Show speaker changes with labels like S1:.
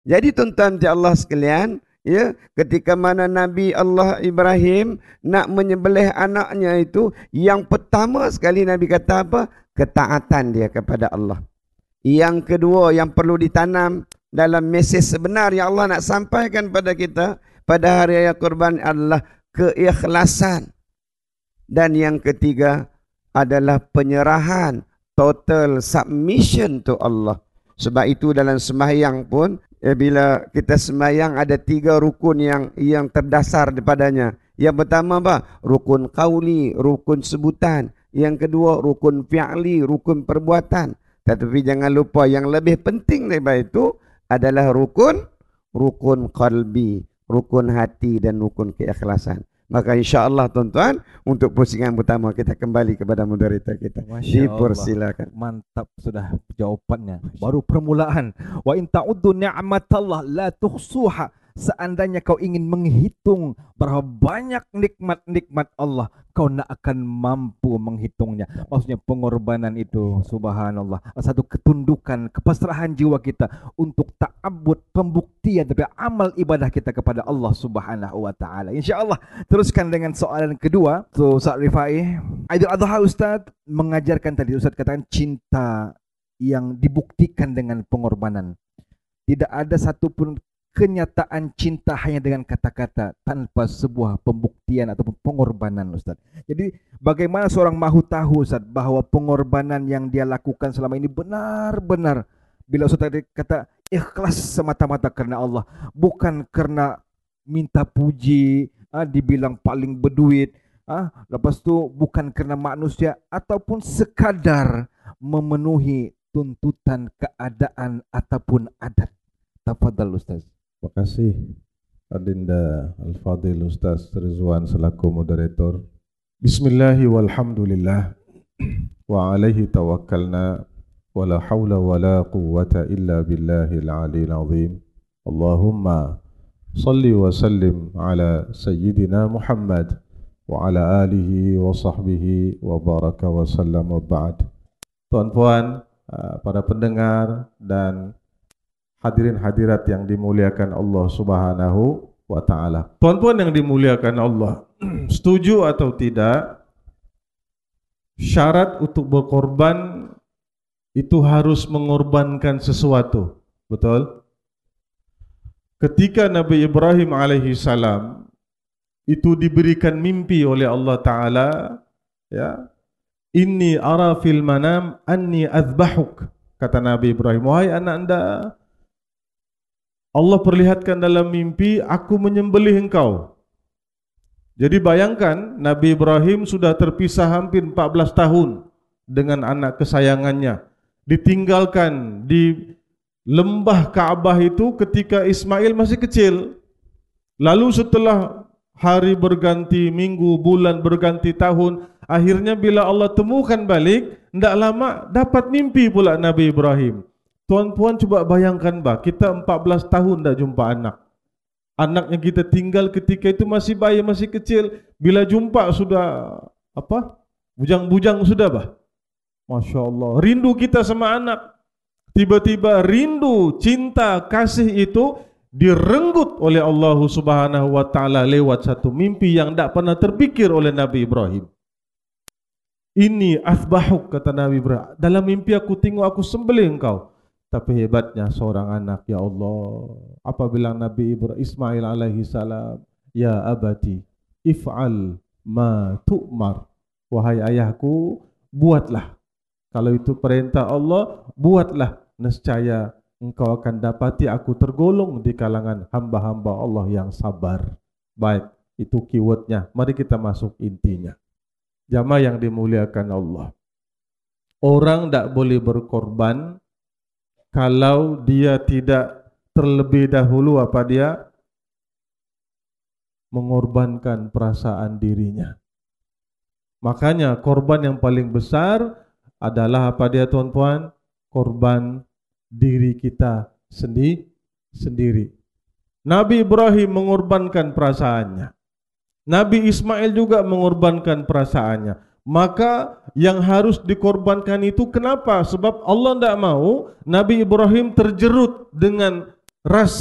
S1: Jadi tuan-tuan dan Allah sekalian, ya, ketika mana Nabi Allah Ibrahim nak menyembelih anaknya itu, yang pertama sekali Nabi kata apa? Ketaatan dia kepada Allah. Yang kedua yang perlu ditanam dalam mesej sebenar yang Allah nak sampaikan pada kita pada hari raya Kurban adalah keikhlasan. Dan yang ketiga adalah penyerahan, total submission to Allah. Sebab itu dalam sembahyang pun, bila kita sembahyang ada 3 rukun yang terdasar daripadanya. Yang pertama apa? Rukun qauli, rukun sebutan. Yang kedua rukun fi'li, rukun perbuatan. Tetapi jangan lupa yang lebih penting daripada itu adalah rukun qalbi, rukun hati dan rukun keikhlasan. Maka insya-Allah tuan-tuan, untuk pusingan pertama kita kembali kepada moderator kita. Dipersilakan.
S2: Mantap sudah jawapannya. Baru permulaan. Wa in ta'uddu ni'matallah la tuhsuha. Seandainya kau ingin menghitung berapa banyak nikmat-nikmat Allah, kau nak akan mampu menghitungnya. Maksudnya pengorbanan itu, subhanallah, satu ketundukan, kepasrahan jiwa kita untuk ta'abbud, pembuktian dari amal ibadah kita kepada Allah subhanahu wa ta'ala. InsyaAllah teruskan dengan soalan kedua. So Ustaz Rifai, Aidil Adha Ustaz mengajarkan tadi, Ustaz katakan cinta yang dibuktikan dengan pengorbanan. Tidak ada satupun kenyataan cinta hanya dengan kata-kata tanpa sebuah pembuktian ataupun pengorbanan, Ustaz. Jadi bagaimana seorang mahu tahu, Ustaz, bahawa pengorbanan yang dia lakukan selama ini benar-benar, bila Ustaz tadi kata ikhlas semata-mata kerana Allah, bukan kerana minta puji, dibilang paling berduit, lepas tu bukan kerana manusia ataupun sekadar memenuhi tuntutan keadaan ataupun adat. Tafadhal Ustaz.
S3: Terima kasih Adinda Al-Fadhil Ustaz Rizwan selaku moderator. Bismillahi walhamdulillah wa alaihi tawakkalna wa la hawla wa la quwwata illa billahil aliyil azim. Allahumma salli wa sallim ala sayyidina Muhammad wa ala alihi wa sahbihi wa baraka wa sallam wa ba'd. Tuan-puan, para pendengar dan hadirin hadirat yang dimuliakan Allah Subhanahu wa taala. Tuan-puan yang dimuliakan Allah, setuju atau tidak, syarat untuk berkorban itu harus mengorbankan sesuatu. Betul? Ketika Nabi Ibrahim alaihi salam itu diberikan mimpi oleh Allah taala, ya, inni ara fil manam anni azbahuk, kata Nabi Ibrahim, wahai anak anda, Allah perlihatkan dalam mimpi, aku menyembelih engkau. Jadi bayangkan, Nabi Ibrahim sudah terpisah hampir 14 tahun dengan anak kesayangannya. Ditinggalkan di lembah Ka'bah itu ketika Ismail masih kecil. Lalu setelah hari berganti, minggu, bulan berganti tahun, akhirnya bila Allah temukan balik, tidak lama dapat mimpi pula Nabi Ibrahim. Tuan-puan cuba bayangkan kita 14 tahun dah jumpa anak. Anak yang kita tinggal ketika itu masih bayi, masih kecil. Bila jumpa sudah bujang-bujang sudah Masya Allah. Rindu kita sama anak. Tiba-tiba rindu, cinta, kasih itu direnggut oleh Allah Subhanahu wa taala lewat satu mimpi yang tidak pernah terpikir oleh Nabi Ibrahim. Ini asbahuk, kata Nabi Ibrahim. Dalam mimpi aku tengok aku sembelih engkau. Tapi hebatnya seorang anak, ya Allah. Apa bilang Nabi Ibrahim Ismail alaihi salam? Ya abati, if'al ma tu'mar. Wahai ayahku, buatlah. Kalau itu perintah Allah, buatlah. Nescaya engkau akan dapati aku tergolong di kalangan hamba-hamba Allah yang sabar. Baik, itu keywordnya. Mari kita masuk intinya. Jamaah yang dimuliakan Allah. Orang tidak boleh berkorban kalau dia tidak terlebih dahulu mengorbankan perasaan dirinya. Makanya korban yang paling besar adalah tuan-puan? Korban diri kita sendiri. Nabi Ibrahim mengorbankan perasaannya. Nabi Ismail juga mengorbankan perasaannya. Maka yang harus dikorbankan itu kenapa? Sebab Allah tidak mau Nabi Ibrahim terjerut dengan rasa